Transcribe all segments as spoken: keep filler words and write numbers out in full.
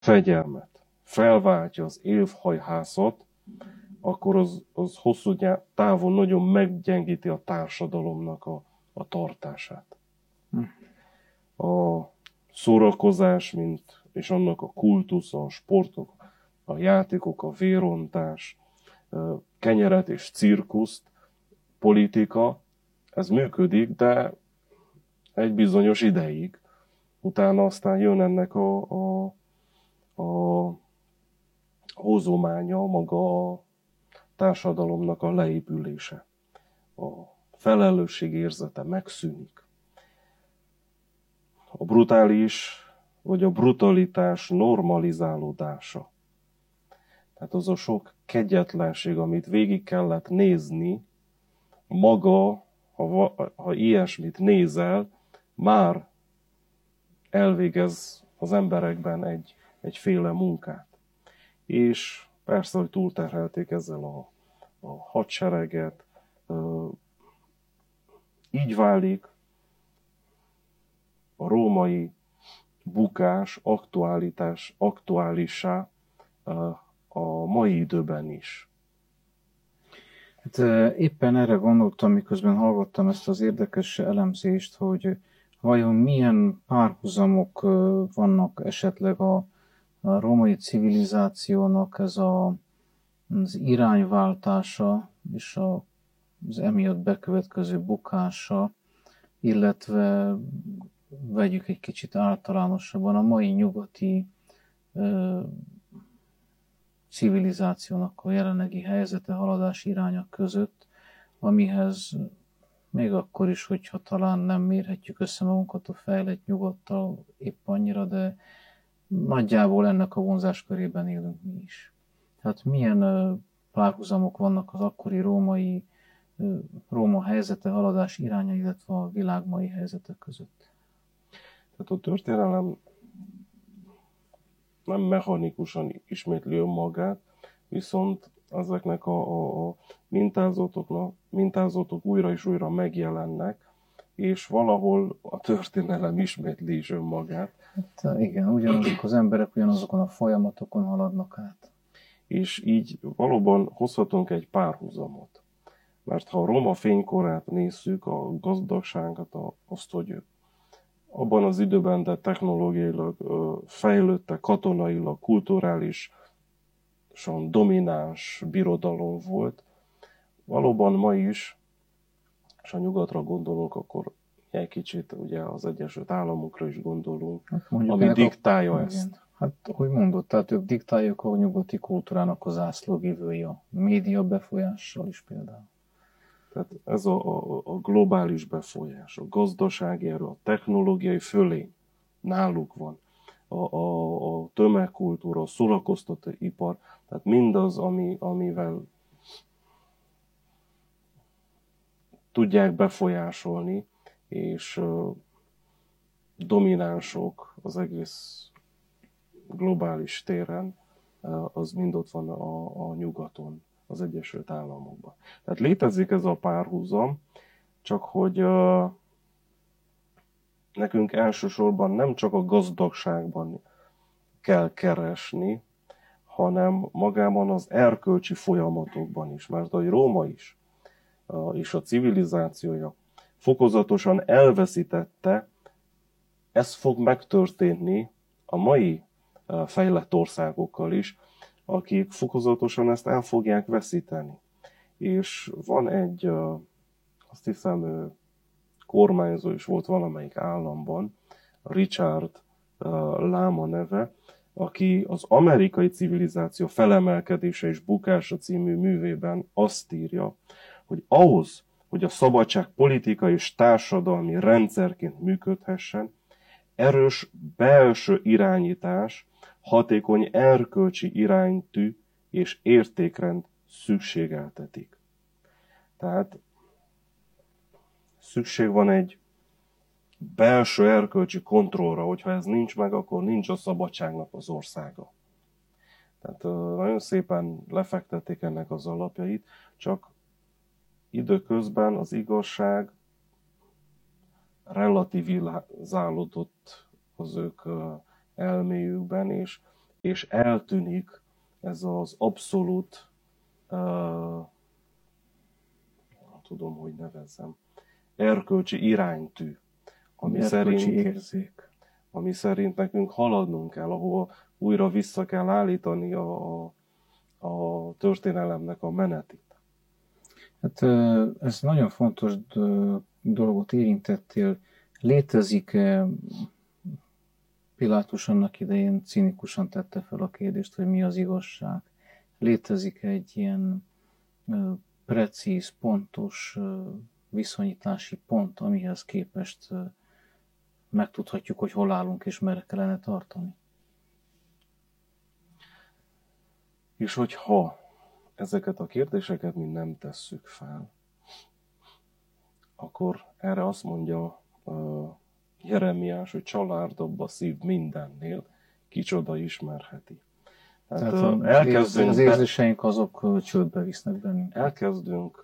fegyelmet, felváltja az évhajhászat, akkor az, az hosszú távon nagyon meggyengíti a társadalomnak a, a tartását. A szórakozás, mint, és annak a kultusza, a sportok, a játékok, a vérontás, kenyeret és cirkuszt, politika, ez működik, de egy bizonyos ideig. Utána aztán jön ennek a, a, a hozománya, maga a társadalomnak a leépülése. A felelősség érzete megszűnik. A brutális, vagy a brutalitás normalizálódása. Tehát az a sok kegyetlenség, amit végig kellett nézni, maga, ha, ha ilyesmit nézel, már elvégez az emberekben egy, egyféle munkát. És persze, hogy túlterhelték ezzel a, a hadsereget. Így válik a római bukás, aktualitás, aktuálissá a mai időben is. Hát éppen erre gondoltam, miközben hallgattam ezt az érdekes elemzést, hogy vajon milyen párhuzamok vannak esetleg a, a római civilizációnak ez a, az irányváltása és a, az emiatt bekövetkező bukása, illetve vegyük egy kicsit általánosabban a mai nyugati ö, civilizációnak a jelenlegi helyzete, haladás iránya között, amihez még akkor is, hogyha talán nem mérhetjük össze magunkat a fejlett nyugattal épp annyira, de nagyjából ennek a vonzáskörében élünk mi is. Tehát milyen ö, párhuzamok vannak az akkori római ö, Róma helyzete, haladás iránya, illetve a világ mai helyzete között? Tehát a történelem nem mechanikusan ismétli önmagát, viszont ezeknek a, a, a mintázatoknak, mintázatok újra és újra megjelennek, és valahol a történelem ismétli is önmagát. Hát igen, ugyanazok az emberek ugyanazokon a folyamatokon haladnak át. És így valóban hozhatunk egy párhuzamot. Mert ha a Róma fénykorát nézzük, a gazdagságot, azt, hogy abban az időben, de technológiailag fejlődtek, katonailag, kulturálisan domináns birodalom volt. Valóban ma is, és ha nyugatra gondolunk, akkor egy kicsit ugye az Egyesült Államokra is gondolunk, hát ami diktálja a... ezt. Igen. Hát, hogy mondod, tehát ők diktálják a nyugati kultúrának az zászlóvivője, a média befolyással is például. Tehát ez a, a, a globális befolyás, a gazdasági erő, a technológiai fölény náluk van, a, a, a tömegkultúra, a szórakoztató ipar, tehát mindaz, ami, amivel tudják befolyásolni, és uh, dominánsok az egész globális téren, uh, az mind ott van a, a nyugaton, az Egyesült Államokban. Tehát létezik ez a párhuzam, csak hogy uh, nekünk elsősorban nem csak a gazdagságban kell keresni, hanem magában az erkölcsi folyamatokban is, mert ahogy Róma is, uh, és a civilizációja fokozatosan elveszítette, ez fog megtörténni a mai uh, fejlett országokkal is, akik fokozatosan ezt el fogják veszíteni. És van egy, azt hiszem, kormányzó is volt valamelyik államban, Richard Lama neve, aki az amerikai civilizáció felemelkedése és bukása című művében azt írja, hogy ahhoz, hogy a szabadság politikai és társadalmi rendszerként működhessen, erős belső irányítás, hatékony erkölcsi iránytű és értékrend szükségeltetik. Tehát szükség van egy belső erkölcsi kontrollra, hogyha ez nincs meg, akkor nincs a szabadságnak az országa. Tehát nagyon szépen lefektették ennek az alapjait, csak időközben az igazság relativizálódott az ők elméjükben, és és eltűnik ez az abszolút, uh, tudom, hogy nevezzem, erkölcsi iránytű, ami erkölcsi szerint, érzék. ami szerint nekünk haladnunk kell, ahova újra vissza kell állítani a, a, a történelemnek a menetét. Hát ez nagyon fontos dolgot érintettél. Létezik, Pilátus annak idején cinikusan tette fel a kérdést, hogy mi az igazság. Létezik egy ilyen precíz, pontos viszonyítási pont, amihez képest megtudhatjuk, hogy hol állunk és merre kellene tartani. És hogyha ezeket a kérdéseket mi nem tesszük fel, akkor erre azt mondja uh, Jeremiás, hogy családabba szív mindennél, kicsoda ismerheti. Tehát, Tehát uh, elkezdünk, az érzéseink azok uh, csődbe visznek bennünket. Elkezdünk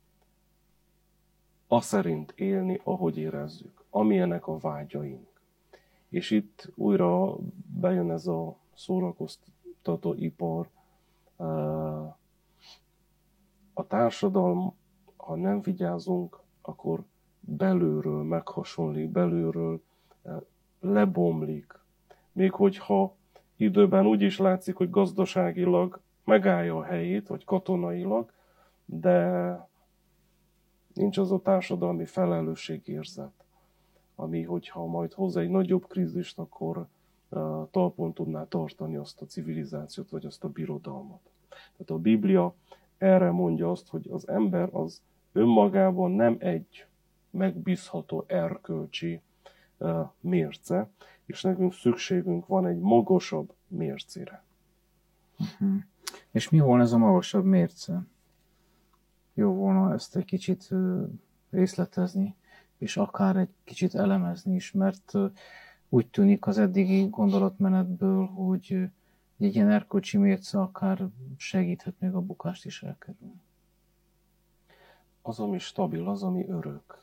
azt szerint élni, ahogy érezzük, amilyenek a vágyaink. És itt újra bejön ez a szórakoztató ipar, uh, a társadalom, ha nem vigyázunk, akkor belülről meghasonlik, belülről lebomlik. Még hogyha időben úgy is látszik, hogy gazdaságilag megállja a helyét, vagy katonailag, de nincs az a társadalmi felelősségérzet, ami, hogyha majd hoz egy nagyobb krízist, akkor uh, talpon tudná tartani azt a civilizációt, vagy azt a birodalmat. Tehát a Biblia erre mondja azt, hogy az ember az önmagában nem egy megbízható erkölcsi uh, mérce, és nekünk szükségünk van egy magasabb mércére. Uh-huh. És mi volna ez a magasabb mérce? Jó volna ezt egy kicsit uh, részletezni, és akár egy kicsit elemezni is, mert uh, úgy tűnik az eddigi gondolatmenetből, hogy uh, egy ilyen erkölcsi mérce akár segíthet még a bukást is elkerülni. Az, ami stabil, az, ami örök.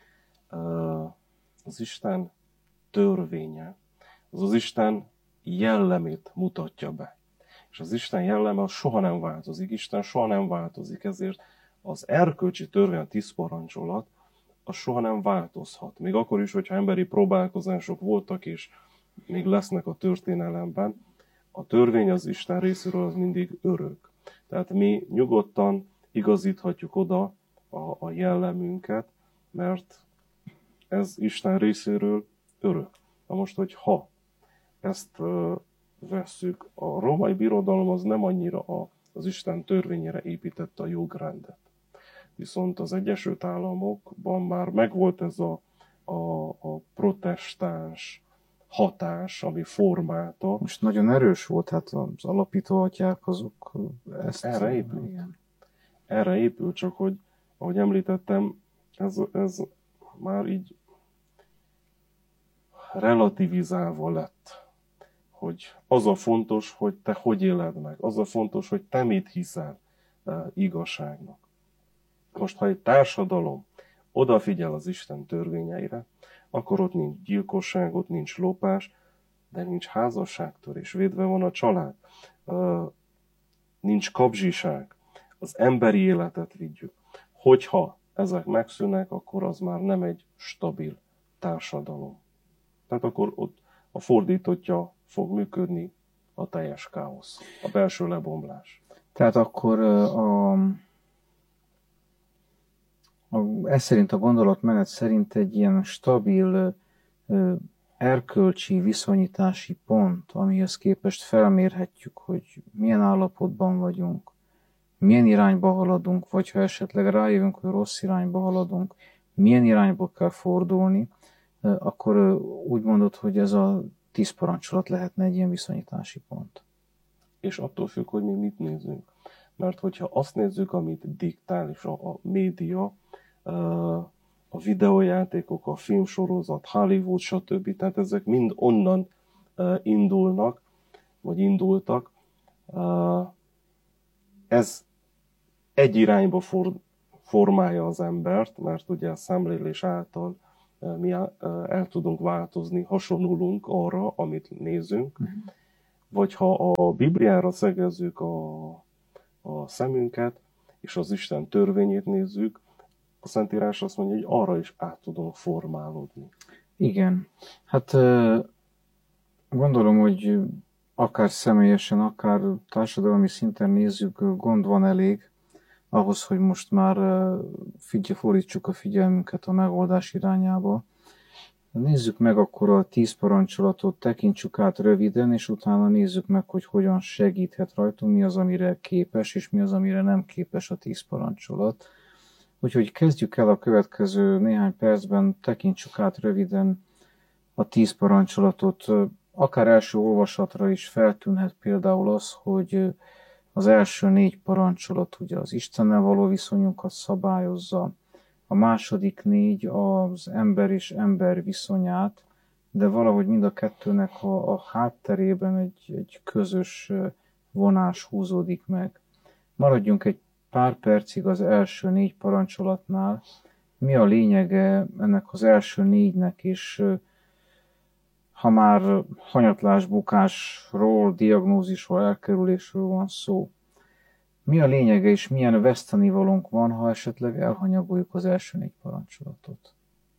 Az Isten törvénye, az az Isten jellemét mutatja be. És az Isten jelleme az soha nem változik, Isten soha nem változik, ezért az erkölcsi törvény, a tíz parancsolat, az soha nem változhat. Még akkor is, hogyha emberi próbálkozások voltak, és még lesznek a történelemben, a törvény az Isten részéről az mindig örök. Tehát mi nyugodtan igazíthatjuk oda a, a jellemünket, mert ez Isten részéről örök. Na most, hogy ha ezt uh, vesszük, a római birodalom az nem annyira a, az Isten törvényére építette a jogrendet. Viszont az Egyesült Államokban már megvolt ez a, a, a protestáns hatás, ami formálta. Most nagyon erős volt, hát az alapító atyák azok ezt... Erre épült. Igen. Erre épült, csak hogy, ahogy említettem, ez, ez már így relativizálva lett. Hogy az a fontos, hogy te hogy éled meg. Az a fontos, hogy te mit hiszel uh, igazságnak. Most, ha egy társadalom odafigyel az Isten törvényeire, akkor ott nincs gyilkosság, ott nincs lopás, de nincs házasságtörés, védve van a család, uh, nincs kapzsiság, az emberi életet vigyük. Hogyha ezek megszűnnek, akkor az már nem egy stabil társadalom. Tehát akkor ott a fordítottja fog működni, a teljes káosz, a belső lebomlás. Tehát akkor a, a, ez szerint a gondolatmenet szerint egy ilyen stabil erkölcsi viszonyítási pont, amihez képest felmérhetjük, hogy milyen állapotban vagyunk, milyen irányba haladunk, vagy ha esetleg rájövünk, hogy rossz irányba haladunk, milyen irányba kell fordulni, akkor úgy mondod, hogy ez a tíz parancsolat lehetne egy ilyen viszonyítási pont. És attól függ, hogy mi mit nézünk. Mert hogyha azt nézzük, amit diktál, és a, a média, a videójátékok, a filmsorozat, Hollywood, stb. Tehát ezek mind onnan indulnak, vagy indultak. Ez egy irányba for, formálja az embert, mert ugye a szemlélés által mi el tudunk változni, hasonlulunk arra, amit nézünk. Uh-huh. vagy ha a Bibliára szegezzük a, a szemünket, és az Isten törvényét nézzük, a Szentírás azt mondja, hogy arra is át tudunk formálódni. Igen. Hát gondolom, hogy akár személyesen, akár társadalmi szinten nézzük, gond van elég ahhoz, hogy most már figyel, fordítsuk a figyelmünket a megoldás irányába. Nézzük meg akkor a tíz parancsolatot, tekintsük át röviden, és utána nézzük meg, hogy hogyan segíthet rajtunk, mi az, amire képes, és mi az, amire nem képes a tíz parancsolat. Úgyhogy kezdjük el a következő néhány percben, tekintsük át röviden a tíz parancsolatot. Akár első olvasatra is feltűnhet például az, hogy az első négy parancsolat ugye az Istennel való viszonyunkat szabályozza, a második négy az ember és ember viszonyát, de valahogy mind a kettőnek a, a hátterében egy, egy közös vonás húzódik meg. Maradjunk egy pár percig az első négy parancsolatnál. Mi a lényege ennek az első négynek is, ha már hanyatlás, bukásról, diagnózisról, elkerülésről van szó? Mi a lényege és milyen vesztenivalónk van, ha esetleg elhanyagoljuk az első négy parancsolatot?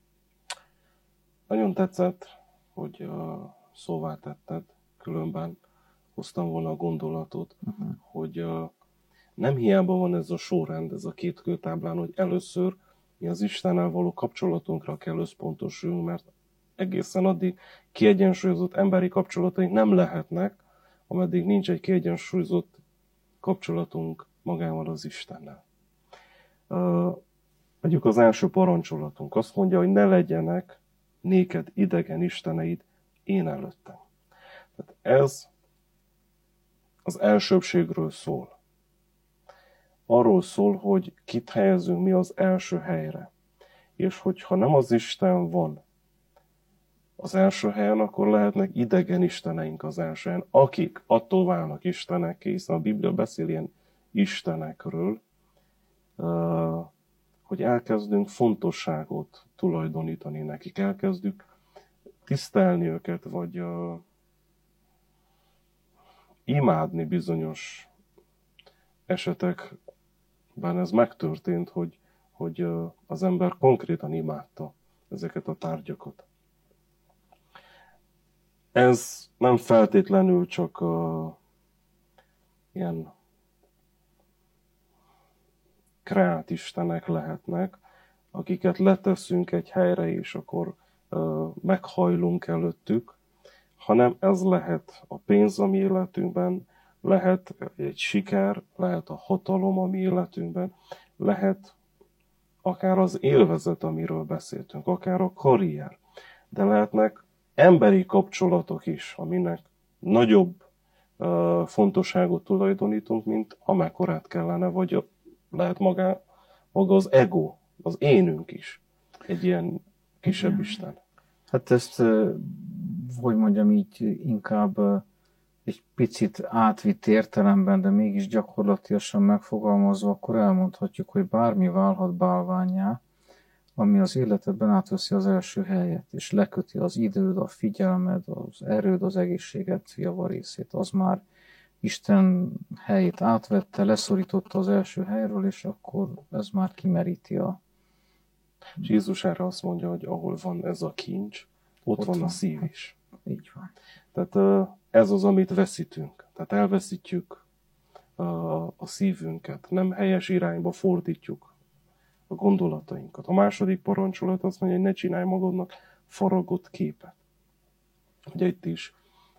Nagyon tetszett, hogy uh, szóvá tetted, különben hoztam volna a gondolatot, uh-huh. hogy uh, nem hiába van ez a sorrend, ez a két kőtáblán, hogy először mi az Istennel való kapcsolatunkra kell összpontosuljunk, mert egészen addig kiegyensúlyozott emberi kapcsolataink nem lehetnek, ameddig nincs egy kiegyensúlyozott kapcsolatunk magával az Istennel. Uh, Mondjuk az első parancsolatunk azt mondja, hogy ne legyenek néked idegen isteneid én előttem. Tehát ez az elsőbbségről szól. Arról szól, hogy kit helyezünk mi az első helyre. És hogyha nem az Isten van az első helyen, akkor lehetnek idegen isteneink az első helyen, akik attól válnak istenekké, hiszen a Biblia beszél ilyen istenekről, hogy elkezdünk fontosságot tulajdonítani nekik, elkezdjük tisztelni őket, vagy uh, imádni bizonyos esetekben ez megtörtént, hogy, hogy uh, az ember konkrétan imádta ezeket a tárgyakat. Ez nem feltétlenül csak uh, ilyen kreált istenek lehetnek, akiket leteszünk egy helyre, és akkor uh, meghajlunk előttük, hanem ez lehet a pénz a mi életünkben, lehet egy siker, lehet a hatalom a mi életünkben, lehet akár az élvezet, amiről beszéltünk, akár a karrier, de lehetnek emberi kapcsolatok is, aminek nagyobb uh, fontosságot tulajdonítunk, mint amekkorát kellene, vagy lehet maga, maga az ego, az énünk is, egy ilyen kisebb Igen. Isten. Hát ezt, hogy mondjam így, inkább egy picit átvitt értelemben, de mégis gyakorlatilag megfogalmazva, akkor elmondhatjuk, hogy bármi válhat bálvánnyá, ami az életedben átveszi az első helyet, és leköti az időd, a figyelmed, az erőd, az egészséget, javarészét, az már Isten helyét átvette, leszorította az első helyről, és akkor ez már kimeríti a... Jézus erre azt mondja, hogy ahol van ez a kincs, ott, ott van, van a szív is. Így van. Tehát ez az, amit veszítünk. Tehát elveszítjük a szívünket. Nem helyes irányba fordítjuk a gondolatainkat. A második parancsolat azt mondja, hogy ne csinálj magadnak faragott képet. Ugye itt is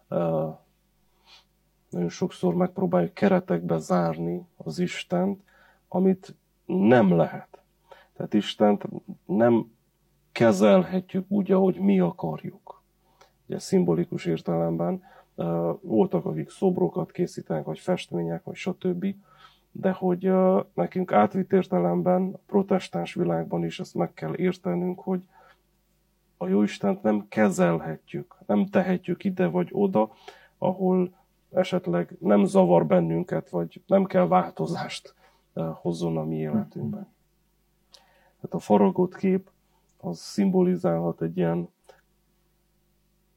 nagyon sokszor megpróbáljuk keretekbe zárni az Istent, amit nem lehet. Tehát Istent nem kezelhetjük úgy, ahogy mi akarjuk. Ugye szimbolikus értelemben uh, voltak, akik szobrokat készítenek, vagy festmények, vagy stb. De hogy uh, nekünk átvitt értelemben, a protestáns világban is ezt meg kell értenünk, hogy a Jóistent nem kezelhetjük, nem tehetjük ide vagy oda, ahol esetleg nem zavar bennünket, vagy nem kell változást uh, hozzon a mi életünkben. Tehát a faragott kép az szimbolizálhat egy ilyen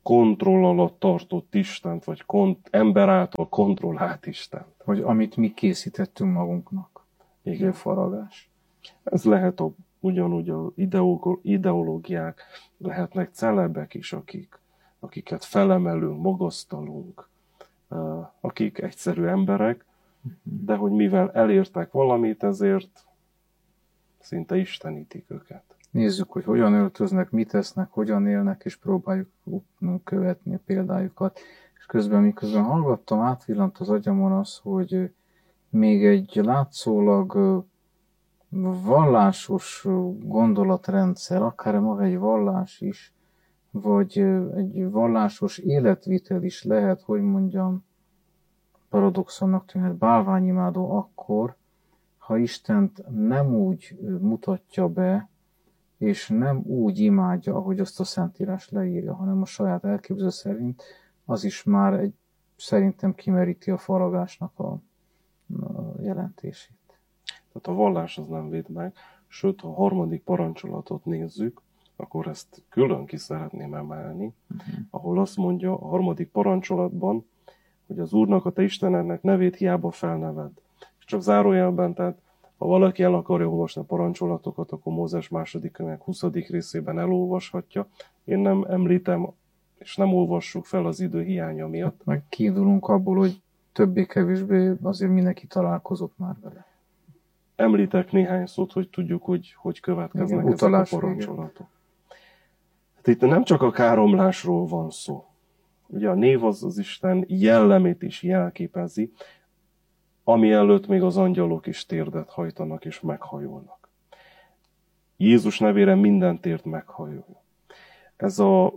kontroll alatt tartott Istent, vagy kont- ember által kontrollált Istent. Vagy amit mi készítettünk magunknak. Igen. Faragás. Ez lehet a, ugyanúgy a ideó- ideológiák, lehetnek celebek is, akik, akiket felemelünk, magasztalunk, akik egyszerű emberek, de hogy mivel elértek valamit, ezért szinte istenítik őket. Nézzük, hogy hogyan öltöznek, mit tesznek, hogyan élnek, és próbáljuk követni a példájukat. És közben, miközben hallgattam, átvillant az agyamon az, hogy még egy látszólag vallásos gondolatrendszer, akár maga egy vallás is, vagy egy vallásos életvitel is lehet, hogy mondjam, paradoxonnak tűnhet, bálványimádó akkor, ha Istent nem úgy mutatja be, és nem úgy imádja, ahogy azt a Szentírás leírja, hanem a saját elképzelő szerint, az is már egy, szerintem kimeríti a faragásnak a, a jelentését. Tehát a vallás az nem véd meg, sőt, ha a harmadik parancsolatot nézzük, akkor ezt külön ki szeretném emelni, uh-huh. ahol azt mondja a harmadik parancsolatban, hogy az Úrnak, a te Istenednek nevét hiába felneved. És csak zárójelben, tehát ha valaki el akarja olvasni a parancsolatokat, akkor Mózes második könyvének huszadik részében elolvashatja. Én nem említem, és nem olvassuk fel az idő hiánya miatt. Meg kiindulunk abból, hogy többé-kevésbé azért mindenki találkozott már vele. Említek néhány szót, hogy tudjuk, hogy hogy következnek igen, ezek a parancsolatok. Hát itt nem csak a káromlásról van szó. Ugye a név az az Isten jellemét is jelképezi, ami előtt még az angyalok is térdet hajtanak és meghajolnak. Jézus nevére minden tért meghajol. Ez a,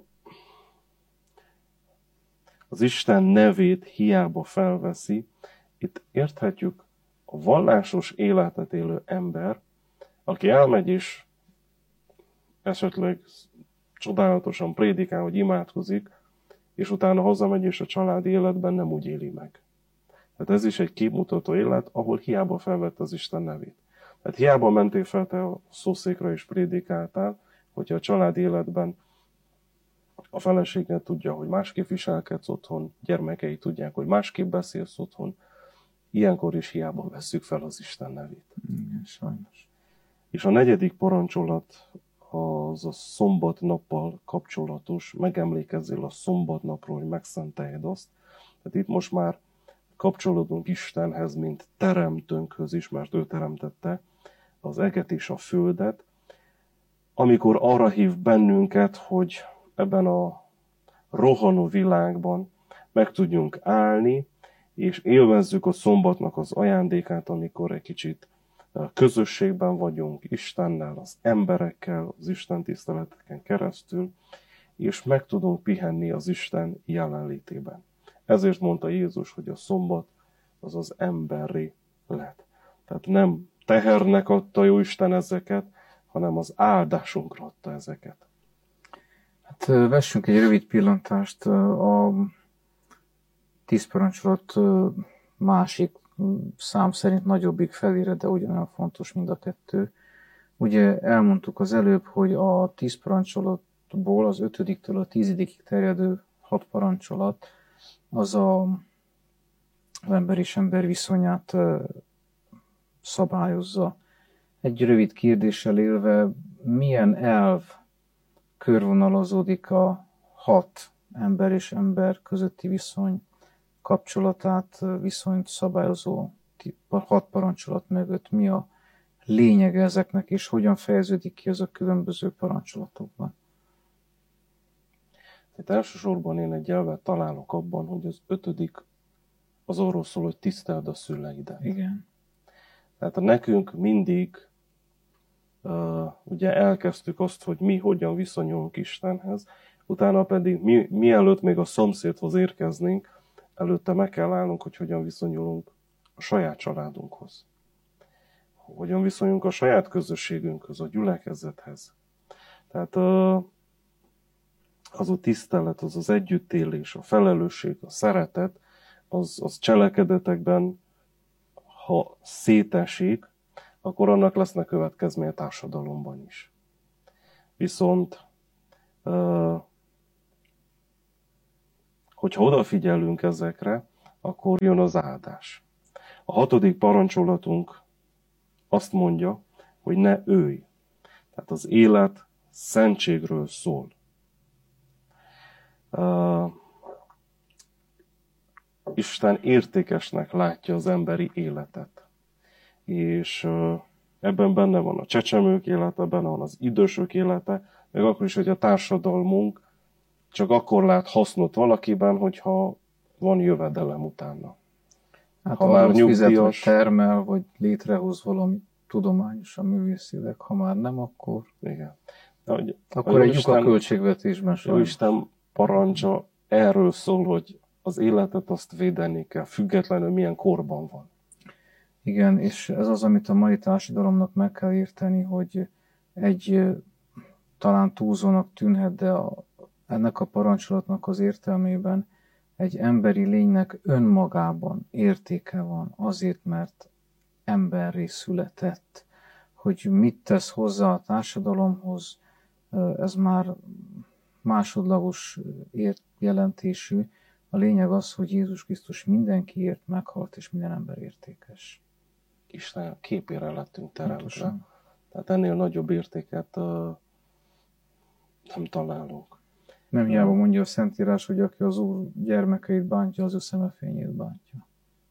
az Isten nevét hiába felveszi, itt érthetjük a vallásos életet élő ember, aki elmegy és esetleg csodálatosan prédikál, hogy imádkozik, és utána hazamegy, és a családi életben nem úgy éli meg. Tehát ez is egy képmutató élet, ahol hiába felvett az Isten nevét. Tehát hiába mentél fel te a szószékra és prédikáltál, hogyha a családi életben a feleséged tudja, hogy másképp viselkedsz otthon, gyermekei tudják, hogy másképp beszélsz otthon, ilyenkor is hiába vesszük fel az Isten nevét. Igen, sajnos. És a negyedik parancsolat az a szombatnappal kapcsolatos, megemlékezzél a szombatnapról, hogy megszenteljed azt. Tehát itt most már kapcsolódunk Istenhez, mint teremtőnkhöz is, mert ő teremtette az eget és a földet, amikor arra hív bennünket, hogy ebben a rohanó világban meg tudjunk állni, és élvezzük a szombatnak az ajándékát, amikor egy kicsit közösségben vagyunk Istennel, az emberekkel, az Isten tiszteleteken keresztül, és meg tudunk pihenni az Isten jelenlétében. Ezért mondta Jézus, hogy a szombat az az emberré lett. Tehát nem tehernek adta Jóisten ezeket, hanem az áldásunkra adta ezeket. Hát vessünk egy rövid pillantást a tíz parancsolat másik szám szerint nagyobbik felére, de ugyanolyan fontos mind a kettő. Ugye elmondtuk az előbb, hogy a tíz parancsolatból az ötödiktől a tízedikig terjedő hat parancsolat az a az ember és ember viszonyát szabályozza. Egy rövid kérdéssel élve, milyen elv körvonalazódik a hat ember és ember közötti viszony kapcsolatát, viszonyt szabályozó hat parancsolat mögött? Mi a lényege ezeknek, és hogyan fejeződik ki ez a különböző parancsolatokban? Itt elsősorban én egy elvet találok abban, hogy az ötödik az arról szól, hogy tiszteld a szüleidet. Igen. Tehát nekünk mindig uh, ugye elkezdtük azt, hogy mi hogyan viszonyulunk Istenhez, utána pedig mi, mielőtt még a szomszédhoz érkeznénk, előtte meg kell állnunk, hogy hogyan viszonyulunk a saját családunkhoz. Hogyan viszonyulunk a saját közösségünkhöz, a gyülekezethez. Tehát uh, az a tisztelet, az az együttélés, a felelősség, a szeretet, az, az cselekedetekben, ha szétesik, akkor annak lesznek következménye a társadalomban is. Viszont uh, Hogyha odafigyelünk ezekre, akkor jön az áldás. A hatodik parancsolatunk azt mondja, hogy ne ölj. Tehát az élet szentségről szól. Uh, Isten értékesnek látja az emberi életet. És uh, ebben benne van a csecsemők élete, benne van az idősök élete, meg akkor is, hogy a társadalmunk csak akkor lát hasznot valakiben, hogyha van jövedelem utána. Hát ha már fizet, vagy nyugdíjas, termel, vagy létrehoz valami tudományosan, művészileg, ha már nem, akkor, igen. De, hogy, akkor egy lyuk a költségvetésben Jó sajnos. Isten parancsa erről szól, hogy az életet azt védeni kell, függetlenül milyen korban van. Igen, és ez az, amit a mai társadalomnak meg kell érteni, hogy egy talán túlzónak tűnhet, de a, ennek a parancsolatnak az értelmében egy emberi lénynek önmagában értéke van, azért, mert emberré született. Hogy mit tesz hozzá a társadalomhoz, ez már másodlagos jelentésű. A lényeg az, hogy Jézus Krisztus mindenkiért meghalt, és minden ember értékes. Isten képére lettünk teremtve. Tehát ennél nagyobb értéket uh, nem találunk. Nem hiába mondja a Szentírás, hogy aki az Úr gyermekeit bántja, az ő szemefényét bántja.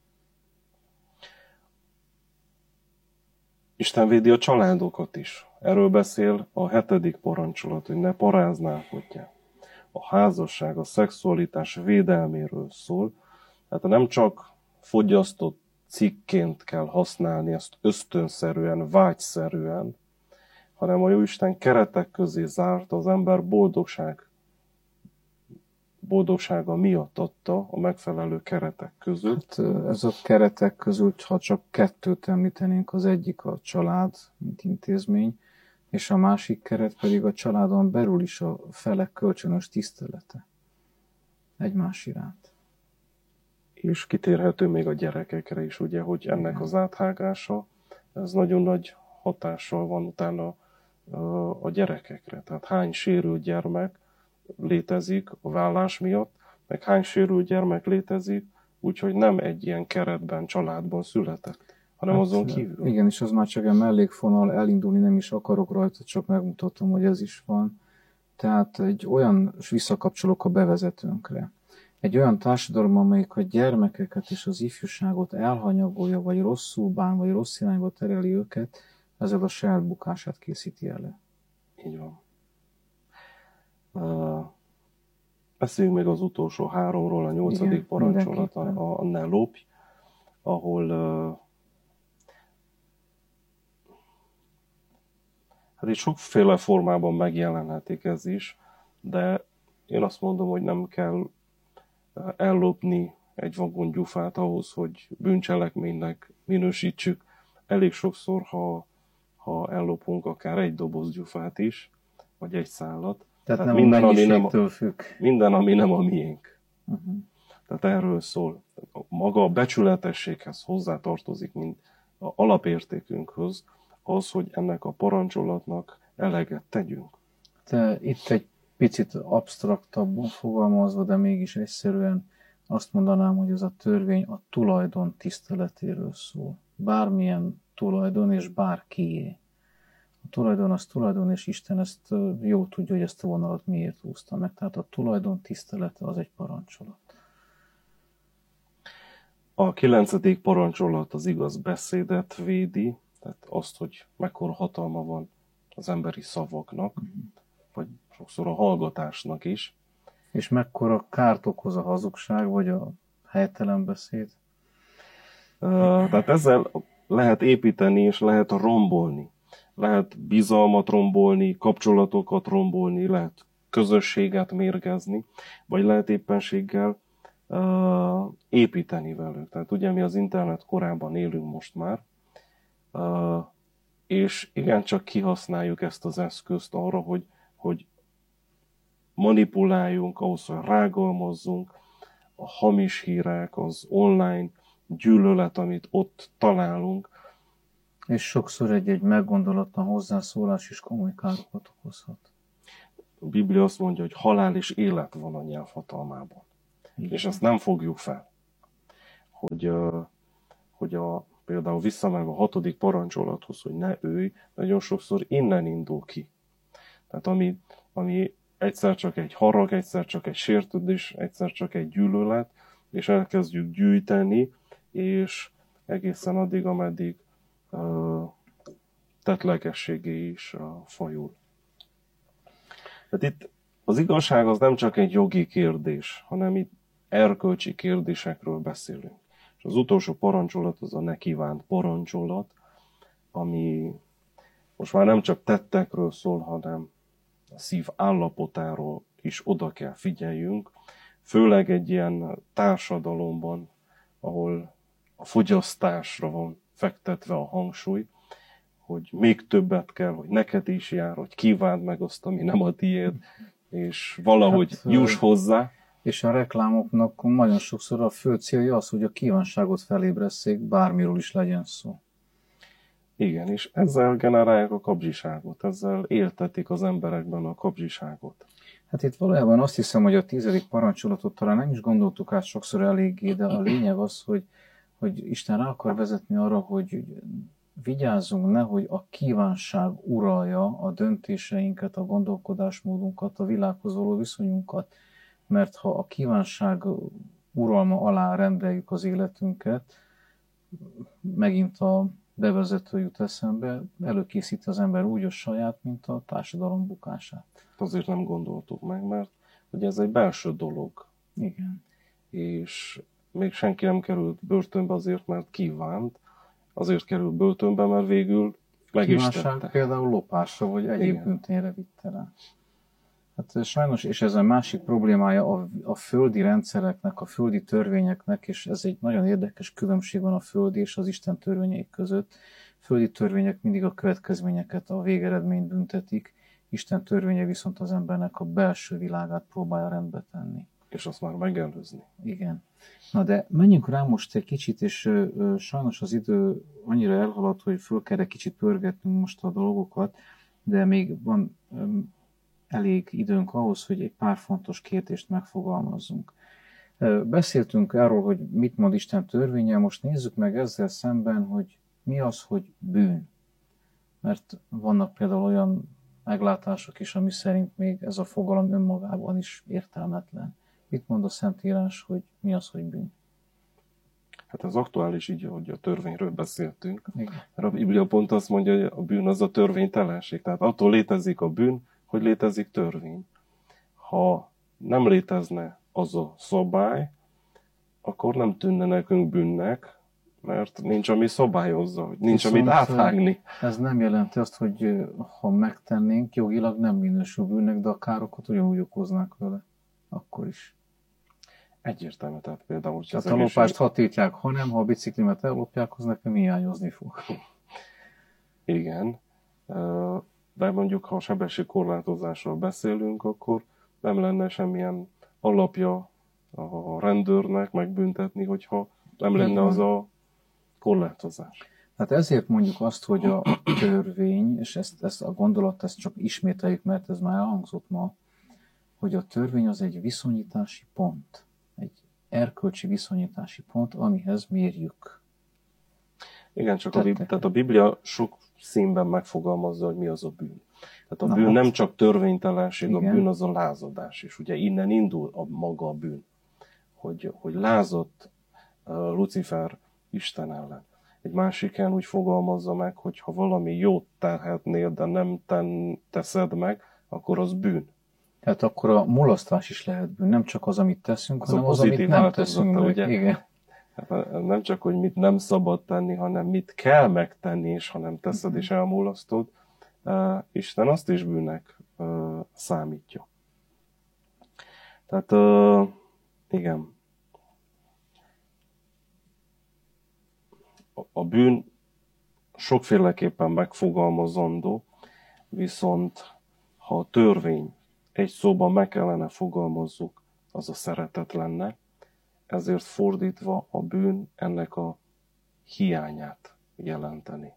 Isten védi a családokat is. Erről beszél a hetedik parancsolat, hogy ne paráználkodjál. A házasság, a szexualitás védelméről szól. Tehát nem csak fogyasztott cikként kell használni ezt ösztönszerűen, vágyszerűen, hanem a Jóisten keretek közé zárt, az ember boldogság, boldogsága miatt adta a megfelelő keretek között. Hát ez a keretek között, ha csak kettőt említenénk, az egyik a család, mint intézmény, és a másik keret pedig a családon belül is a felek kölcsönös tisztelete egymás iránt. És kitérhető még a gyerekekre is, ugye, hogy ennek az áthágása, ez nagyon nagy hatással van utána a gyerekekre. Tehát hány sérült gyermek létezik a vállás miatt, meg hány sérült gyermek létezik, úgyhogy nem egy ilyen keretben, családban született, hanem hát, azon kívül. Igen, és az már csak egy mellékfonal, elindulni nem is akarok rajta, csak megmutatom, hogy ez is van. Tehát egy olyan, és visszakapcsolok a bevezetőnkre, egy olyan társadalom, amelyik a gyermekeket és az ifjúságot elhanyagolja, vagy rosszul bán, vagy rossz irányba tereli őket, ezzel a saját bukását készíti elő. Így van. Uh, beszéljünk még az utolsó háromról, a nyolcadik parancsolat, a, a ne lopj, ahol uh, hát itt sokféle formában megjelenhetik ez is, de én azt mondom, hogy nem kell ellopni egy vagon gyufát ahhoz, hogy bűncselekménynek minősítsük. Elég sokszor, ha, ha ellopunk akár egy doboz gyufát is, vagy egy szálat, tehát, tehát nem minden, ami nem a, függ. minden, ami nem a miénk. Uh-huh. Tehát erről szól. Maga a becsületességhez hozzátartozik, mint a alapértékünkhöz, az, hogy ennek a parancsolatnak eleget tegyünk. De itt egy picit absztraktabban fogalmazva, de mégis egyszerűen azt mondanám, hogy ez a törvény a tulajdon tiszteletéről szól. Bármilyen tulajdon és bárkié. A tulajdon az tulajdon, és Isten ezt jó tudja, hogy ezt a vonalat miért húzta meg. Tehát a tulajdon tisztelete az egy parancsolat. A kilencedik parancsolat az igaz beszédet védi, tehát azt, hogy mekkora hatalma van az emberi szavaknak, mm-hmm. vagy sokszor a hallgatásnak is. És mekkora kárt okoz a hazugság, vagy a helytelen beszéd? Uh, tehát ezzel lehet építeni, és lehet rombolni. Lehet bizalmat rombolni, kapcsolatokat rombolni, lehet közösséget mérgezni, vagy lehet éppenséggel uh, építeni velük. Tehát ugye mi az internet korában élünk most már, uh, és igencsak kihasználjuk ezt az eszközt arra, hogy, hogy manipuláljunk, ahhoz, hogy rágalmazzunk, a hamis hírek, az online gyűlölet, amit ott találunk. És sokszor egy-egy meggondolatlan hozzászólás is komoly károkat okozhat. A Biblia azt mondja, hogy halál és élet van a nyelv hatalmában. Igen. És azt nem fogjuk fel. Hogy, hogy a, például visszamenve a hatodik parancsolathoz, hogy ne ölj, nagyon sokszor innen indul ki. Tehát ami, ami egyszer csak egy harag, egyszer csak egy sértődés, egyszer csak egy gyűlölet, és elkezdjük gyűjteni, és egészen addig, ameddig uh, tettlegességé is uh, fajul. Tehát itt az igazság az nem csak egy jogi kérdés, hanem itt erkölcsi kérdésekről beszélünk. És az utolsó parancsolat az a ne kívánt parancsolat, ami most már nem csak tettekről szól, hanem a szív állapotáról is oda kell figyeljünk, főleg egy ilyen társadalomban, ahol a fogyasztásra van fektetve a hangsúly, hogy még többet kell, hogy neked is jár, hogy kívánd meg azt, ami nem a tiéd, és valahogy hát, juss hozzá. És a reklámoknak nagyon sokszor a fő célja az, hogy a kívánságot felébresszék, bármiről is legyen szó. Igen, és ezzel generálják a kapzsiságot, ezzel éltetik az emberekben a kapzsiságot. Hát itt valójában azt hiszem, hogy a tizedik parancsolatot talán nem is gondoltuk át sokszor eléggé, de a lényeg az, hogy, hogy Isten rá akar vezetni arra, hogy vigyázzunk, nehogy a kívánság uralja a döntéseinket, a gondolkodásmódunkat, a világhoz való viszonyunkat, mert ha a kívánság uralma alá rendeljük az életünket, megint a bevezető jut eszembe, előkészít az ember úgy a saját, mint a társadalom bukását. Azért nem gondoltuk meg, mert hogy ez egy belső dolog. Igen. És még senki nem került börtönbe azért, mert kívánt, azért került börtönbe, mert végül meg is tette. Például lopásra, vagy egyéb bűntényre vitte rá. Hát sajnos, és ez a másik problémája a, a földi rendszereknek, a földi törvényeknek, és ez egy nagyon érdekes különbség van a földi és az Isten törvényei között. Földi törvények mindig a következményeket, a végeredményt büntetik, Isten törvénye viszont az embernek a belső világát próbálja rendbe tenni. És azt már megelőzni. Igen. Na de menjünk rá most egy kicsit, és ö, ö, sajnos az idő annyira elhaladt, hogy föl kell egy kicsit pörgetnünk most a dolgokat, de még van ö, elég időnk ahhoz, hogy egy pár fontos kérdést megfogalmazzunk. Ö, beszéltünk arról, hogy mit mond Isten törvénye, most nézzük meg ezzel szemben, hogy mi az, hogy bűn. Mert vannak például olyan meglátások is, ami szerint még ez a fogalom önmagában is értelmetlen. Mit mond a Szentírás, hogy mi az, hogy bűn? Hát ez aktuális így, hogy a törvényről beszéltünk. Igen. Mert a Biblia pont azt mondja, hogy a bűn az a törvénytelenség. Tehát attól létezik a bűn, hogy létezik törvény. Ha nem létezne az a szabály, akkor nem tűnne nekünk bűnnek, mert nincs, ami szabályozza, hogy nincs, viszont amit áthágni. Ez nem jelenti azt, hogy ha megtennénk, jogilag nem minősül bűnnek, de a károkat ugyanúgy okoznák vele. Akkor is. Egyértelmű, tehát például... Tehát a lopást egészség... ha tiltják, ha nem, ha a biciklimet ellopják, az nekem hiányozni fog. Igen, de mondjuk, ha sebességkorlátozásról beszélünk, akkor nem lenne semmilyen alapja a rendőrnek megbüntetni, hogyha nem lenne az a korlátozás. Tehát ezért mondjuk azt, hogy a törvény, és ezt, ezt a gondolat, ezt csak ismételjük, mert ez már elhangzott ma, hogy a törvény az egy viszonyítási pont. Egy erkölcsi viszonyítási pont, amihez mérjük. Igen, csak a, Biblia, tehát a Biblia sok színben megfogalmazza, hogy mi az a bűn. Tehát a Na, bűn hát, nem csak törvénytelenség, igen. A bűn az a lázadás. És ugye innen indul a maga a bűn. Hogy, hogy lázadt uh, Lucifer Isten ellen. Egy másik helyen úgy fogalmazza meg, hogy ha valami jót tehetnél, de nem ten, teszed meg, akkor az bűn. Tehát akkor a mulasztás is lehet bűn, nem csak az, amit teszünk, az hanem az, amit nem teszünk meg. Ugye? Igen. Hát nem csak, hogy mit nem szabad tenni, hanem mit kell megtenni, és ha nem teszed és elmulasztod, uh, Isten azt is bűnnek uh, számítja. Tehát uh, igen. A bűn sokféleképpen megfogalmazandó, viszont ha a törvény egy szóban meg kellene fogalmazzuk, az a szeretet lenne, ezért fordítva a bűn ennek a hiányát jelenteni.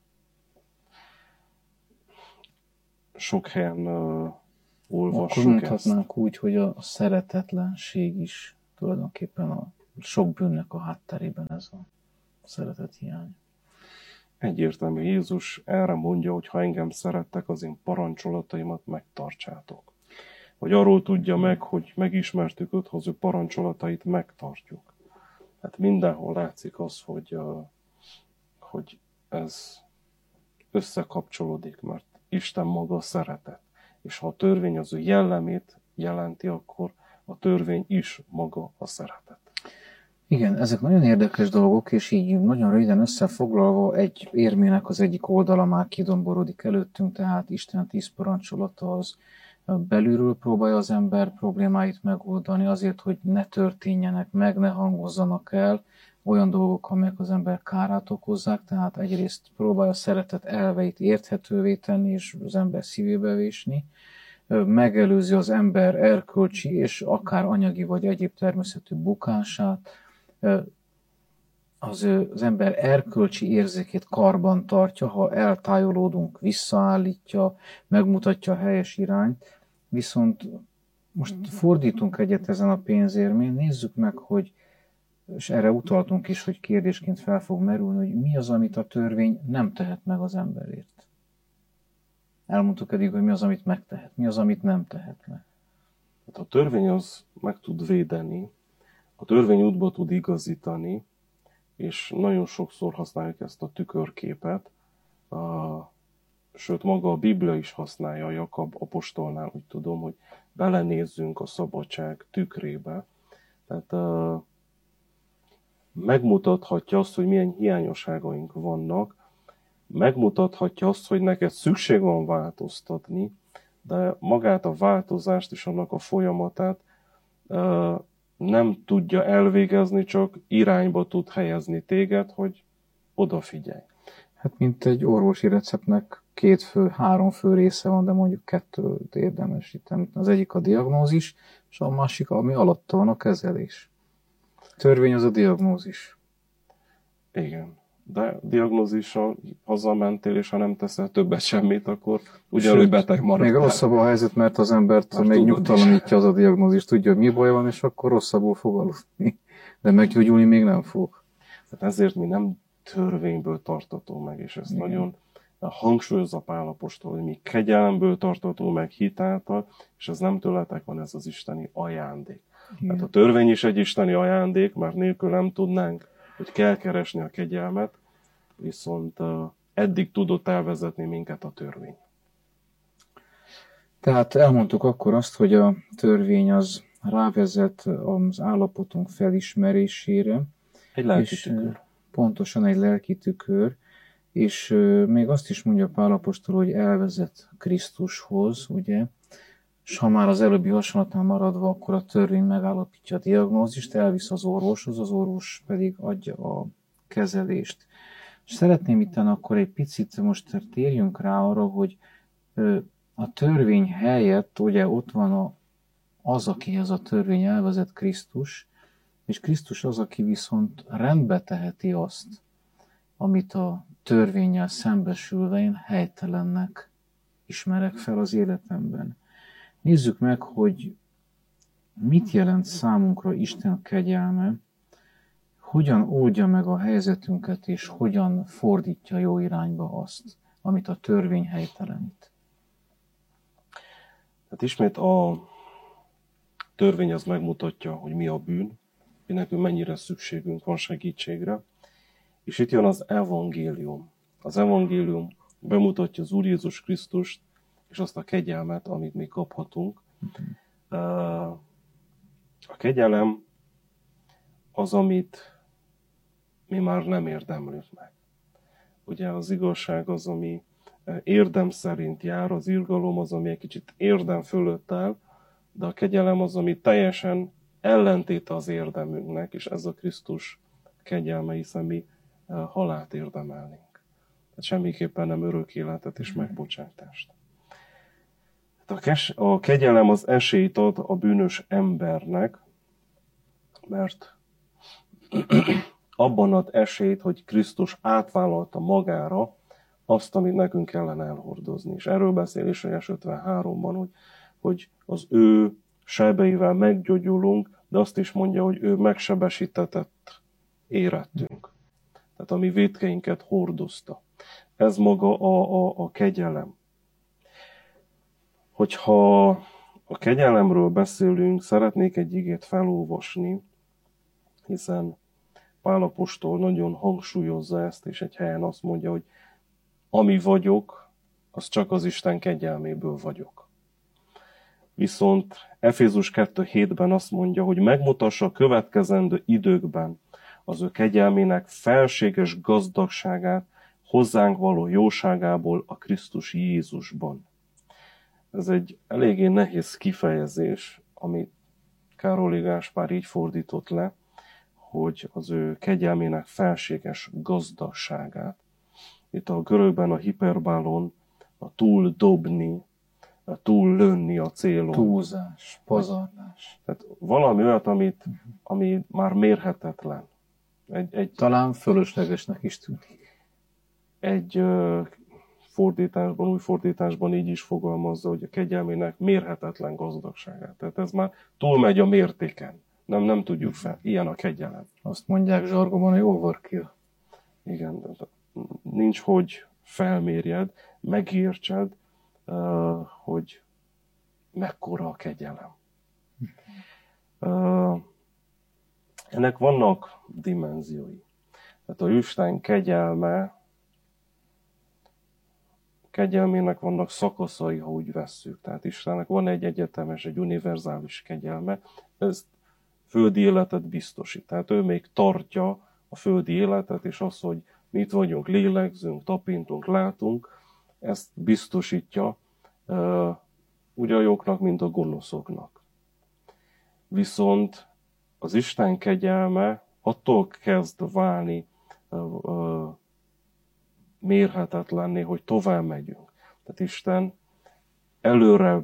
Sok helyen uh, olvassuk Akkor mondhatnánk ezt. Úgy, hogy a szeretetlenség is tulajdonképpen a sok bűnnek a hátterében ez a szeretet hiány. Egyértelmű, Jézus erre mondja, hogy ha engem szerettek, az én parancsolataimat megtartsátok. Vagy arról tudja meg, hogy megismertük őt, ha az ő parancsolatait megtartjuk. Hát mindenhol látszik az, hogy, hogy ez összekapcsolódik, mert Isten maga szeretet. És ha a törvény az ő jellemét jelenti, akkor a törvény is maga a szeretet. Igen, ezek nagyon érdekes dolgok, és így nagyon röviden összefoglalva egy érmének az egyik oldala már kidomborodik előttünk, tehát Isten tíz parancsolata az belülről próbálja az ember problémáit megoldani, azért, hogy ne történjenek meg, ne hangozzanak el olyan dolgok, amelyek az ember kárát okozzák, tehát egyrészt próbálja a szeretet elveit érthetővé tenni, és az ember szívébe vésni, megelőzi az ember erkölcsi és akár anyagi vagy egyéb természetű bukását, az, az ember erkölcsi érzékét karban tartja, ha eltájolódunk, visszaállítja, megmutatja a helyes irányt, viszont most fordítunk egyet ezen a pénzérmén, nézzük meg, hogy, és erre utaltunk is, hogy kérdésként fel fog merülni, hogy mi az, amit a törvény nem tehet meg az emberért. Elmondtuk eddig, hogy mi az, amit megtehet, mi az, amit nem tehet meg. Hát a törvény az meg tud védeni, a törvény útba tud igazítani, és nagyon sokszor használjuk ezt a tükörképet, a, sőt maga a Biblia is használja, a Jakab apostolnál, úgy tudom, hogy belenézzünk a szabadság tükrébe. Tehát a, megmutathatja azt, hogy milyen hiányosságaink vannak, megmutathatja azt, hogy neked szükség van változtatni, de magát a változást és annak a folyamatát uh, nem tudja elvégezni, csak irányba tud helyezni téged, hogy odafigyelj. Hát mint egy orvosi receptnek két fő, három fő része van, de mondjuk kettőt érdemes itt. Az egyik a diagnózis, és a másik, ami alatta van, a kezelés. Törvény az a diagnózis. Igen. De diagnózissal hazamentél, és ha nem teszel többet semmit, akkor ugyanúgy beteg maradtál. Még rosszabb a helyzet, mert az embert már még nyugtalanítja az a diagnózis, tudja, hogy mi baj van, és akkor rosszabbul fog aludni. De meggyógyulni még nem fog. Tehát ezért mi nem törvényből tartató meg, és ezt igen. Nagyon hangsúlyozza Pál apostol, hogy mi kegyelemből tartató meg hit által, és ez nem tőletek van, ez az isteni ajándék. Igen. Tehát a törvény is egy isteni ajándék, mert nélkül nem tudnánk, hogy kell keresni a kegyelmet, viszont uh, eddig tudott elvezetni minket a törvény. Tehát elmondtuk akkor azt, hogy a törvény az rávezet az állapotunk felismerésére. Egy lelki tükör. Pontosan egy lelki tükör, és uh, még azt is mondja Pál apostol, hogy elvezet Krisztushoz, ugye, és ha már az előbbi hasonlatnál maradva, akkor a törvény megállapítja a diagnózist, elvisz az orvoshoz, az orvos pedig adja a kezelést. És szeretném itt akkor egy picit most térjünk rá arra, hogy a törvény helyett ugye ott van a, az, akihez a törvény elvezet, Krisztus, és Krisztus az, aki viszont rendbe teheti azt, amit a törvénnyel szembesülve én helytelennek ismerek fel az életemben. Nézzük meg, hogy mit jelent számunkra Isten kegyelme, hogyan oldja meg a helyzetünket, és hogyan fordítja jó irányba azt, amit a törvény helytelenít. Hát ismét a törvény az megmutatja, hogy mi a bűn, hogy nekünk mennyire szükségünk van segítségre, és itt jön az evangélium. Az evangélium bemutatja az Úr Jézus Krisztust, és azt a kegyelmet, amit mi kaphatunk. A kegyelem az, amit mi már nem érdemlünk meg. Ugye az igazság az, ami érdem szerint jár, az irgalom az, ami egy kicsit érdem fölött áll, de a kegyelem az, ami teljesen ellentéte az érdemünknek, és ez a Krisztus kegyelme, hiszen mi halált érdemelnénk. Tehát semmiképpen nem örök életet és megbocsátást. A, kes, a kegyelem az esélyt ad a bűnös embernek, mert abban ad esélyt, hogy Krisztus átvállalta magára azt, amit nekünk kellene elhordozni. És erről beszél Ézsaiás ötvenháromban, hogy, hogy az ő sebeivel meggyógyulunk, de azt is mondja, hogy ő megsebesítetett érettünk. Tehát a mi vétkeinket hordozta. Ez maga a, a, a kegyelem. Hogyha a kegyelemről beszélünk, szeretnék egy igét felolvasni, hiszen Pál apostol nagyon hangsúlyozza ezt, és egy helyen azt mondja, hogy ami vagyok, az csak az Isten kegyelméből vagyok. Viszont Efézus kettő hétben azt mondja, hogy megmutassa a következendő időkben az ő kegyelmének felséges gazdagságát hozzánk való jóságából a Krisztus Jézusban. Ez egy eléggé nehéz kifejezés, amit Károli Gáspár így fordított le, hogy az ő kegyelmének felséges gazdagságát. Itt a görögben a hiperbálon, a túl dobni, a túl lőni a célon. Túlzás, pazarlás. Tehát valami olyat, amit, ami már mérhetetlen. Egy, egy, Talán fölöslegesnek is tűnik. Egy uh, fordításban, új fordításban így is fogalmazza, hogy a kegyelmének mérhetetlen gazdagságát. Tehát ez már túlmegy a mértéken. Nem, nem tudjuk fel. Ilyen a kegyelem. Azt mondják zsargomban, hogy overkill. Igen, nincs, hogy felmérjed, megértsed, uh, hogy mekkora a kegyelem. Uh, ennek vannak dimenziói. Tehát a Isten kegyelme, kegyelmének vannak szakaszai, ha úgy vesszük. Tehát Istennek van egy egyetemes, egy univerzális kegyelme, ez földi életet biztosít. Tehát ő még tartja a földi életet, és az, hogy mi itt vagyunk, lélegzünk, tapintunk, látunk, ezt biztosítja uh, úgy a jóknak, mint a gonoszoknak. Viszont az Isten kegyelme attól kezd válni uh, uh, mérhetetlenné, hogy tovább megyünk. Tehát Isten előre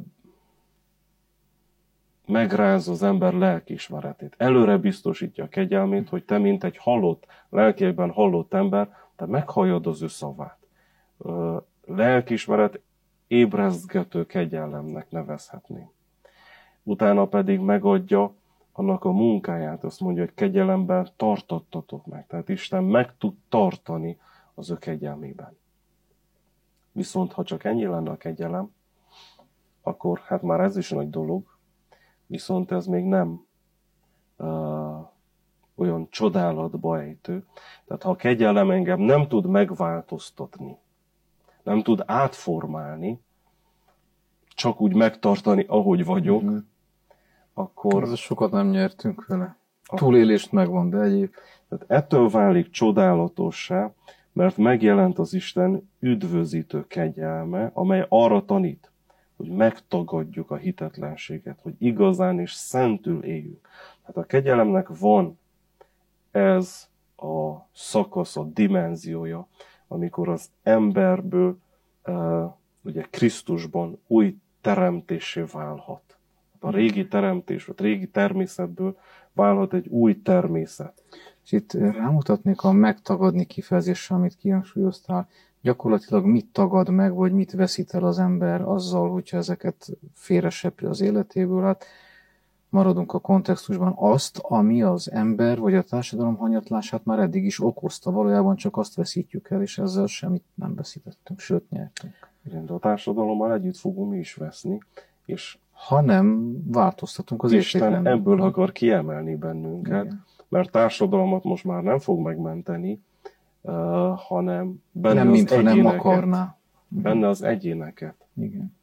megráz az ember lelkiismeretét. Előre biztosítja a kegyelmét, hogy te, mint egy halott, lelkiekben halott ember, te meghalljad az ő szavát. Lelkiismeret ébrezgető kegyelemnek nevezhetném. Utána pedig megadja annak a munkáját, azt mondja, hogy kegyelemben tartottatok meg. Tehát Isten meg tud tartani az ő kegyelmében. Viszont ha csak ennyi lenne a kegyelem, akkor hát már ez is nagy dolog, viszont ez még nem uh, olyan csodálatba ejtő. Tehát ha a kegyelem engem nem tud megváltoztatni, nem tud átformálni, csak úgy megtartani, ahogy vagyok, mm-hmm. akkor... Ez sokat nem nyertünk vele. Túlélést megvan, de egyéb. Tehát ettől válik csodálatossá, mert megjelent az Isten üdvözítő kegyelme, amely arra tanít, hogy megtagadjuk a hitetlenséget, hogy igazán és szentül éljünk. Hát a kegyelemnek van ez a szakasz, a dimenziója, amikor az emberből uh, ugye Krisztusban új teremtésé válhat. A régi teremtés, vagy régi természetből válhat egy új természet. És itt rámutatnék a megtagadni kifejezésre, amit kihangsúlyoztál, gyakorlatilag mit tagad meg, vagy mit veszít el az ember azzal, hogyha ezeket félresepli az életéből. Hát maradunk a kontextusban, azt, ami az ember vagy a társadalom hanyatlását már eddig is okozta. Valójában csak azt veszítjük el, és ezzel semmit nem veszítettünk, sőt nyertünk. Igen, de a társadalommal együtt fogunk mi is veszni, és ha nem változtatunk az Isten értékben. ebből akar kiemelni bennünket, igen. Mert társadalmat most már nem fog megmenteni, uh, hanem benne nem, az mintha egyéneket. Nem akarná. Benne az egyéneket. Igen.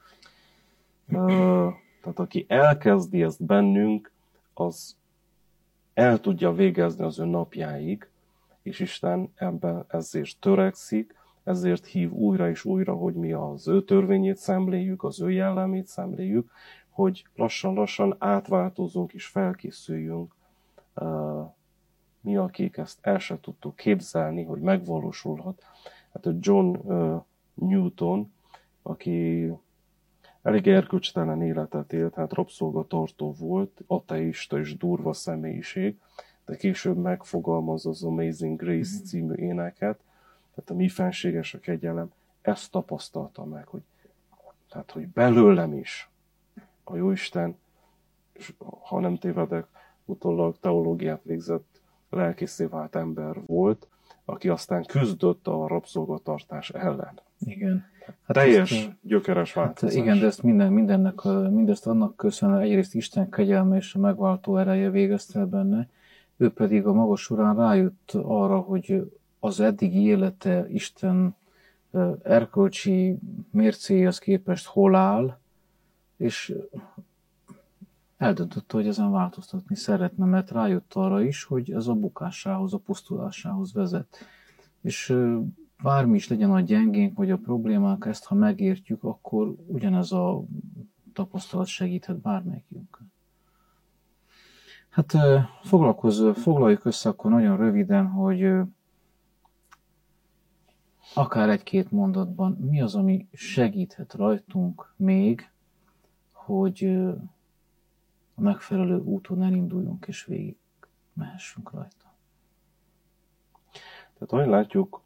Uh, tehát aki elkezdi ezt bennünk, az el tudja végezni az ő napjáig, és Isten ebben ezért törekszik, ezért hív újra és újra, hogy mi az ő törvényét szemléljük, az ő jellemét szemléljük, hogy lassan-lassan átváltozunk és felkészüljünk. Uh, mi, akik ezt el se tudtuk képzelni, hogy megvalósulhat. Hát John uh, Newton, aki elég erkölcstelen életet élt, hát rabszolgatartó volt, ateista és durva személyiség, de később megfogalmazza az Amazing Grace című éneket, tehát a mi fenséges a kegyelem, ezt tapasztalta meg, hogy, tehát, hogy belőlem is a Jóisten, és ha nem tévedek, utólag teológiát végzett, lelkészé vált ember volt, aki aztán küzdött a rabszolgatartás ellen. Igen. Hát teljes, ezt, gyökeres változás. Hát igen, de ezt minden, mindennek, mindezt annak köszönhető, egyrészt Isten kegyelme és a megváltó ereje végezte benne, ő pedig a magas Urán rájött arra, hogy az eddigi élete Isten erkölcsi mércéhez képest hol áll, és eldöntötte, hogy ezen változtatni szeretne, mert rájött arra is, hogy ez a bukásához, a pusztulásához vezet. És bármi is legyen a gyengénk, vagy a problémák, ezt ha megértjük, akkor ugyanez a tapasztalat segíthet bármelyikünkön. Hát foglaljuk össze akkor nagyon röviden, hogy akár egy-két mondatban mi az, ami segíthet rajtunk még, hogy a megfelelő úton elinduljunk és végig mehessünk rajta. Tehát ahogy látjuk,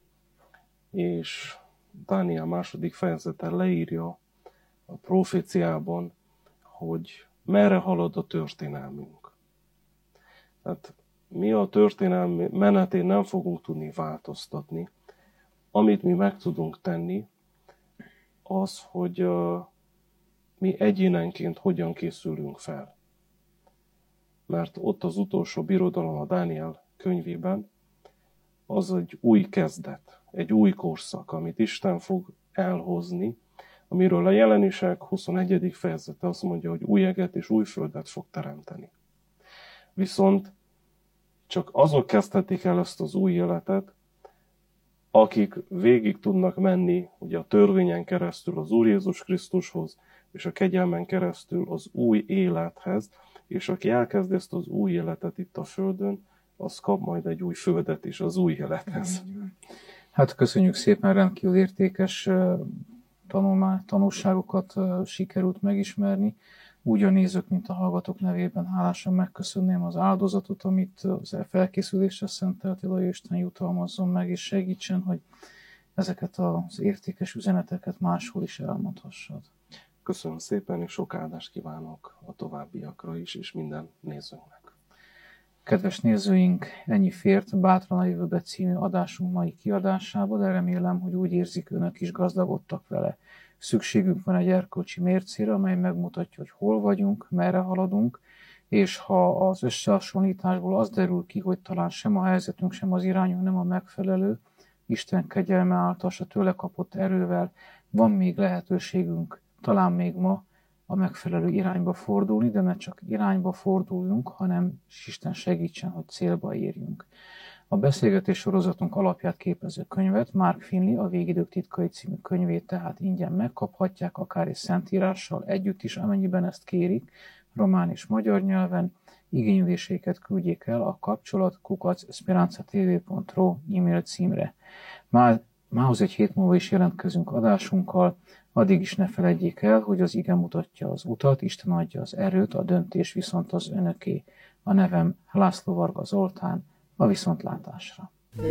és Dániel második fejezete leírja a proféciában, hogy merre halad a történelmünk. Tehát mi a történelmi menetén nem fogunk tudni változtatni. Amit mi meg tudunk tenni, az, hogy uh, mi egyénenként hogyan készülünk fel. Mert ott az utolsó birodalom a Dániel könyvében, az egy új kezdet, egy új korszak, amit Isten fog elhozni, amiről a Jelenések huszonegyedik fejezete azt mondja, hogy új eget és új földet fog teremteni. Viszont csak azok kezdhetik el ezt az új életet, akik végig tudnak menni ugye a törvényen keresztül az Úr Jézus Krisztushoz, és a kegyelmen keresztül az új élethez, és aki elkezd ezt az új életet itt a Földön, az kap majd egy új földet is az új élethez. Hát köszönjük szépen, rendkívül értékes tanulmány, tanulságokat sikerült megismerni. Úgy a nézők, mint a hallgatók nevében hálásan megköszönném az áldozatot, amit az felkészülésre szentelt Ilaja Isten jutalmazzon meg, és segítsen, hogy ezeket az értékes üzeneteket máshol is elmondhassad. Köszönöm szépen, és sok áldást kívánok a továbbiakra is, és minden nézőnknek. Kedves nézőink, ennyi fért Bátran a jövőbe című adásunk mai kiadásába, de remélem, hogy úgy érzik önök is gazdagodtak vele. Szükségünk van egy erkölcsi mércére, amely megmutatja, hogy hol vagyunk, merre haladunk, és ha az összehasonlításból az derül ki, hogy talán sem a helyzetünk, sem az irányunk nem a megfelelő, Isten kegyelme által, a tőle kapott erővel van még lehetőségünk, talán még ma a megfelelő irányba fordulni, de ne csak irányba forduljunk, hanem Isten segítsen, hogy célba érjünk. A beszélgetés sorozatunk alapját képező könyvet, Mark Finley a Végidők titkai című könyvét tehát ingyen megkaphatják, akár egy szentírással együtt is, amennyiben ezt kérik, román és magyar nyelven. Igényléseiket küldjék el a kapcsolat kukac speranzatv pont ro e-mail címre. Már mához egy hét múlva is jelentkezünk adásunkkal, addig is ne feledjék el, hogy az ige mutatja az utat, Isten adja az erőt, a döntés viszont az önöké. A nevem László Varga Zoltán, a viszontlátásra.